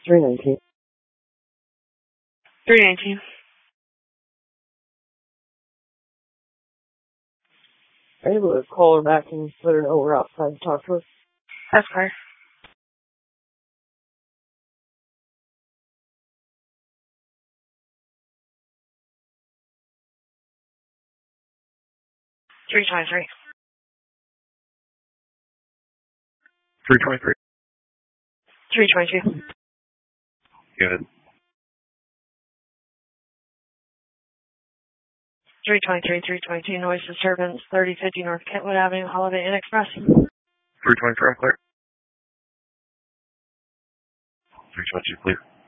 319. 319. Are you able to call her back and let her know we're outside to talk to her? That's clear. Three 23. 323. 322. Good. 323, 322, noise disturbance, 3050 North Kentwood Avenue, Holiday Inn Express. 323, I'm clear. 322, clear.